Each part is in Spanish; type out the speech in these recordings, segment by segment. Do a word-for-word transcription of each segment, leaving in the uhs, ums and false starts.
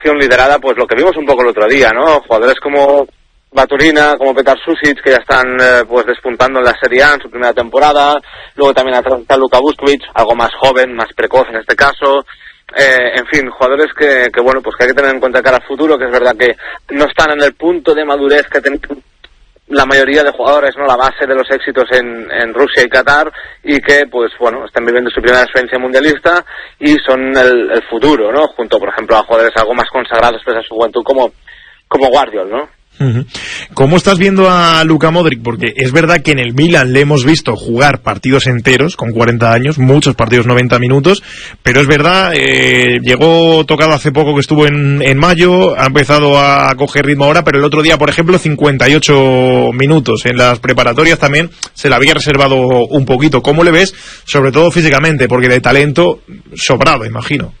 selección liderada, pues lo que vimos un poco el otro día, ¿no? Jugadores como Baturina, como Petar Susic, que ya están eh, pues despuntando en la Serie A en su primera temporada. Luego también está Luka Vuskovic, algo más joven, más precoz en este caso. Eh, en fin, jugadores que, que bueno, pues que hay que tener en cuenta cara al futuro, que es verdad que no están en el punto de madurez que tienen la mayoría de jugadores, ¿no? La base de los éxitos en, en Rusia y Qatar, y que, pues bueno, están viviendo su primera experiencia mundialista y son el, el futuro, ¿no? Junto, por ejemplo, a jugadores algo más consagrados pese a su juventud como, como Guardiol, ¿no? ¿Cómo estás viendo a Luka Modric? Porque es verdad que en el Milan le hemos visto jugar partidos enteros con cuarenta años, muchos partidos noventa minutos, pero es verdad, eh, llegó tocado hace poco, que estuvo en, en mayo, ha empezado a coger ritmo ahora, pero el otro día, por ejemplo, cincuenta y ocho minutos. En las preparatorias también se le había reservado un poquito. ¿Cómo le ves? Sobre todo físicamente, porque de talento sobrado, imagino.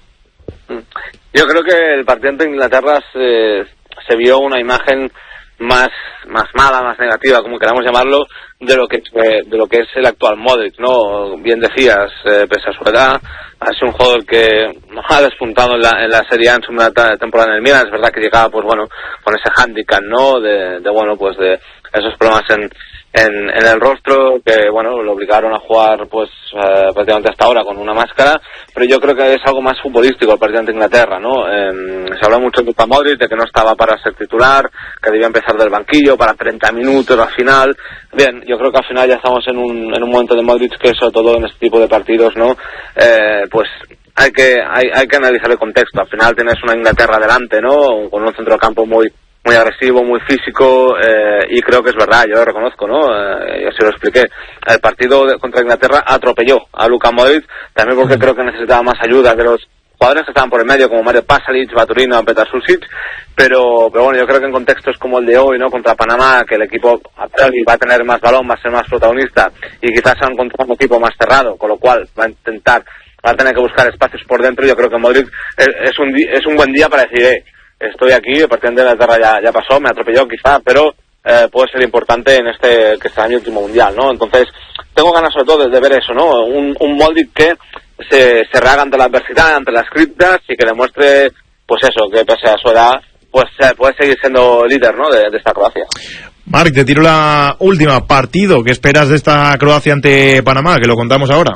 Yo creo que el partido ante Inglaterra se, se vio una imagen más más mala, más negativa, como queramos llamarlo, de lo que de lo que es el actual Modric, ¿no? Bien decías, eh, pese a su edad, ha sido un jugador que ha despuntado en la, en la Serie A en su primera temporada en el Milan. Es verdad que llegaba, pues bueno, con ese hándicap, ¿no? De, de bueno, pues de esos problemas en En, en el rostro, que bueno, lo obligaron a jugar pues eh, prácticamente hasta ahora con una máscara, pero yo creo que es algo más futbolístico el partido ante Inglaterra, ¿no? Eh, se habla mucho de Luka Modric, de que no estaba para ser titular, que debía empezar del banquillo para treinta minutos al final. Bien, yo creo que al final ya estamos en un, en un momento de Modric que, sobre todo en este tipo de partidos, ¿no? Eh, pues hay que hay, hay que analizar el contexto. Al final tienes una Inglaterra delante, ¿no? Con un centrocampo muy muy agresivo, muy físico, eh, y creo que es verdad, yo lo reconozco, ¿no? Eh, yo se lo expliqué. El partido de, contra Inglaterra atropelló a Luka Modric, también porque creo que necesitaba más ayuda de los jugadores que estaban por el medio, como Mario Pasalic, Baturina, Petar Susic, pero, pero bueno, yo creo que en contextos como el de hoy, ¿no? Contra Panamá, que el equipo va a tener más balón, va a ser más protagonista, y quizás sea un, un equipo más cerrado, con lo cual va a intentar, va a tener que buscar espacios por dentro. Yo creo que Modric es, es un es un buen día para decir, eh, estoy aquí, el partido de Inglaterra ya, ya pasó, me atropelló quizá, pero eh, puede ser importante en este que será mi último mundial, ¿no? Entonces, tengo ganas sobre todo de, de ver eso, ¿no? Un, un Modric que se, se rehaga ante la adversidad, ante las críticas, y que demuestre, pues eso, que pese a su edad, pues eh, puede seguir siendo líder, ¿no? De, de esta Croacia. Marc, te tiro la última. Partido, ¿qué esperas de esta Croacia ante Panamá? Que lo contamos ahora.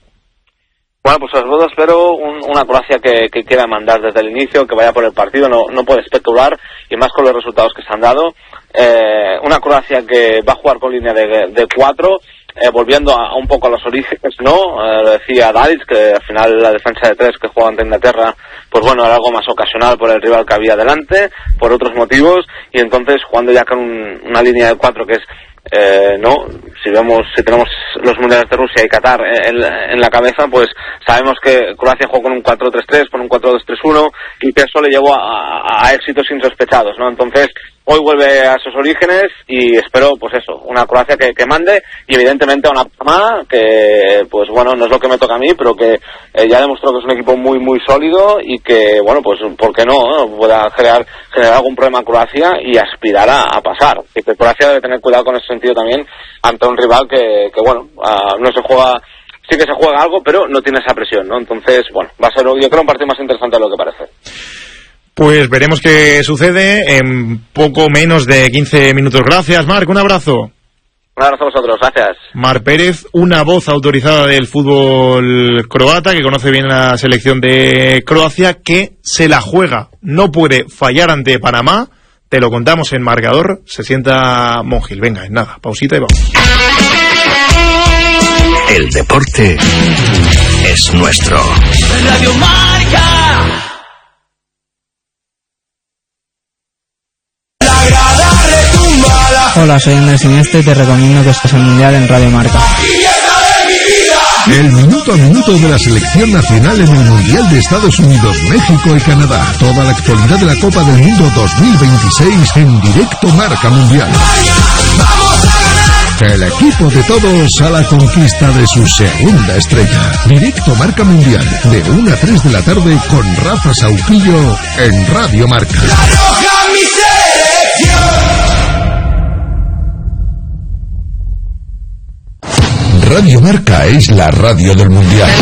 Bueno, pues sobre todo espero un, una Croacia que, que quiera mandar desde el inicio, que vaya por el partido, no, no puede especular, y más con los resultados que se han dado. Eh, una Croacia que va a jugar con línea de, de cuatro, eh, volviendo a, a un poco a los orígenes, ¿no? Eh, lo decía Dalic, que al final la defensa de tres que juega ante Inglaterra, pues bueno, era algo más ocasional por el rival que había delante, por otros motivos, y entonces jugando ya con un, una línea de cuatro que es Eh, no, si vemos, si tenemos los mundiales de Rusia y Qatar en, en la cabeza, pues sabemos que Croacia jugó con un cuatro tres tres, con un cuatro dos tres uno, y que eso le llevó a, a, a éxitos insospechados, ¿no? Entonces, hoy vuelve a esos orígenes, y espero, pues eso, una Croacia que, que mande, y evidentemente a una Panamá que, pues bueno, no es lo que me toca a mí, pero que eh, ya demostró que es un equipo muy, muy sólido, y que, bueno, pues, ¿por qué no? ¿no? Pueda generar, generar algún problema a Croacia y aspirar a, a pasar. Y que Croacia debe tener cuidado con ese sentido también ante un rival que, que bueno, uh, no se juega, sí que se juega algo, pero no tiene esa presión, ¿no? Entonces, bueno, va a ser, yo creo, un partido más interesante de lo que parece. Pues veremos qué sucede en poco menos de quince minutos. Gracias, Marc, un abrazo. Un abrazo a vosotros, gracias. Marc Pérez, una voz autorizada del fútbol croata, que conoce bien la selección de Croacia, que se la juega, no puede fallar ante Panamá. Te lo contamos en marcador. Se sienta Monjil. Venga, en nada, pausita y vamos. El deporte es nuestro. Radio Marca. Hola, soy Andrés Iniesta y te recomiendo que estés al Mundial en Radio Marca. El minuto a minuto de la selección nacional en el Mundial de Estados Unidos, México y Canadá. Toda la actualidad de la Copa del Mundo dos mil veintiséis en directo Marca Mundial. El equipo de todos a la conquista de su segunda estrella. Directo Marca Mundial, de una a tres de la tarde con Rafa Sauquillo en Radio Marca. La roja, mi selección. Radio Marca es la radio del Mundial.